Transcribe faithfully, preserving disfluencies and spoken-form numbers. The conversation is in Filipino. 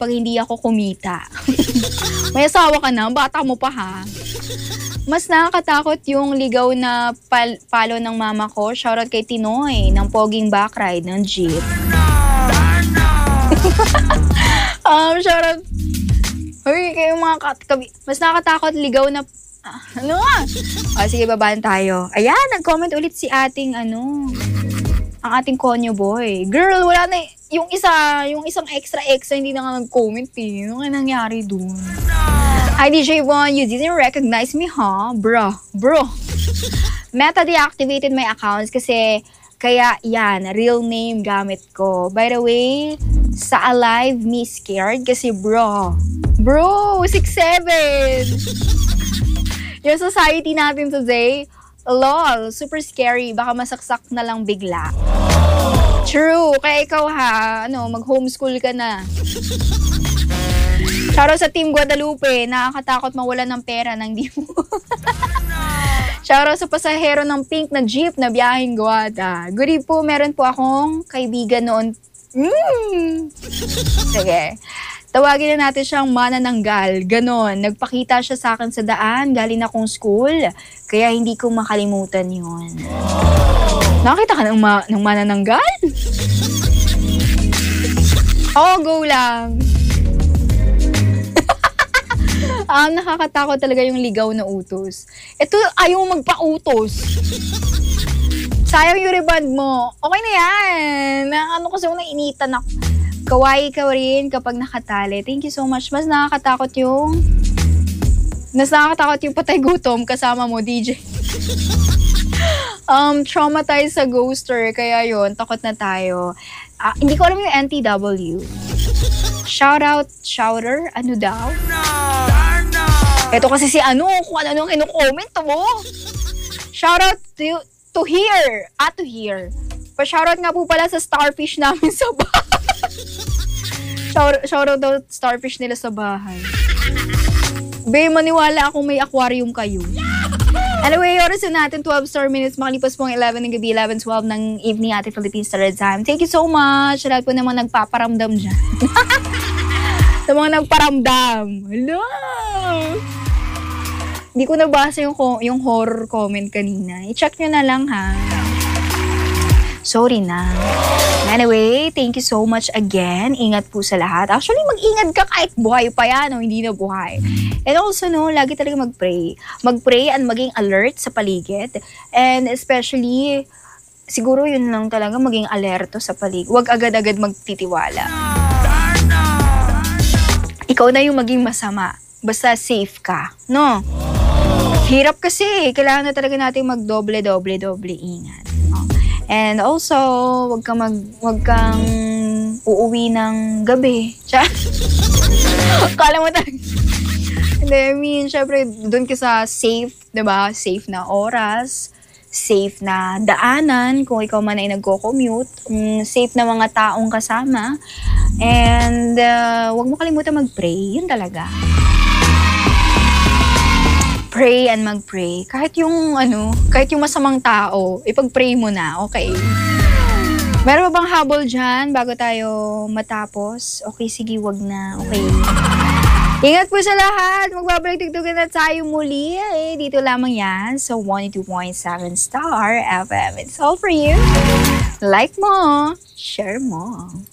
pag hindi ako kumita. May asawa ka na, bata mo pa ha. Mas nakakatakot yung ligaw na pal- palo ng mama ko. Shoutout kay Tinoy ng poging backride ng jeep. um, shoutout. Hoy, kayo mga kat- mas nakakatakot ligaw na ah, ano nga? O, sige, babaan tayo. Ayan, nag-comment ulit si ating ano, ang ating konyo boy. Girl, wala na yung isa, yung isang extra-extra hindi na nga nag-comment eh. Ano nga nangyari dun? Hi, D J Von, you didn't recognize me, huh? Bro, bro. Meta deactivated my accounts kasi kaya yan, real name gamit ko. By the way, sa Alive Me Scared kasi bro. Bro, six seven. Yung society natin today, lol, super scary. Baka masaksak na lang bigla. True. Kaya ikaw ha, ano, mag-homeschool ka na. Shoutout sa Team Guadalupe, nakakatakot mawalan ng pera nang di mo. Shoutout sa pasahero ng pink na jeep na biyaheng Guada. Good eve po, meron po akong kaibigan noon. Mm. Sige. Tawagin na natin siyang manananggal. Ganon. Nagpakita siya sa akin sa daan. Galing akong school. Kaya hindi ko makalimutan yun. Nakita ka ng, ma- ng manananggal? Oo, go lang. Ah, nakakatakot talaga yung ligaw na utos. Ito, ayaw magpa-utos. Sayang yung reband mo. Okay na yan. Ano kasi kung nainitan ako. Kawaii ka rin kapag nakatali. Thank you so much. Mas nakakatakot yung... Mas nakakatakot yung patay gutom kasama mo, D J. um, traumatized sa ghoster. Kaya yun, takot na tayo. Uh, hindi ko alam yung N T W. Shoutout, shouter, ano daw? Ito kasi si ano, kung ano-ano ang kinukomment mo. Shoutout to, to here. Ah, to here. Pa-shoutout nga po pala sa starfish namin sa bahay. Shout, shoutout daw starfish nila sa bahay. Be, maniwala akong may aquarium kayo. Anyway, oras na natin, twelve star minutes. Makalipas po ang eleven ng gabi, eleven twelve ng evening ating Philippine Standard Time. Thank you so much. Lahat po naman nagpaparamdam dyan. Sa mga nagparamdam. Hello! Hindi ko nabasa yung, yung horror comment kanina. I-check nyo na lang ha. Sorry na. Anyway, thank you so much again. Ingat po sa lahat. Actually, mag-ingat ka kahit buhay pa yan o hindi na buhay. And also, no, lagi talaga mag-pray. Mag-pray and maging alert sa paligid. And especially, siguro yun lang talaga, maging alerto sa paligid. Huwag agad-agad magtitiwala. Ikaw na yung maging masama. Basta safe ka. No? Hirap kasi. Kailangan na talaga natin mag-doble-doble-doble ingat. No? And also, wag kang mag wag kang uuwi ng gabi. Tiyan. Kala mo talaga. Hindi, I mean, syempre, doon ka sa safe, 'di ba? Safe na oras, safe na daanan kung ikaw man ay nagko-commute, um, safe na mga taong kasama. And uh, wag mo kalimutan mag-pray, yun talaga. Pray and mag-pray. Kahit yung, ano, kahit yung masamang tao, ipag-pray mo na, okay? Meron ba bang habol dyan bago tayo matapos? Okay, sige, wag na, okay. Ingat po sa lahat. Magbabalik-tugtugan na tayo muli. Eh, dito lamang yan sa one oh two point seven Star F M. It's all for you. Like mo, share mo.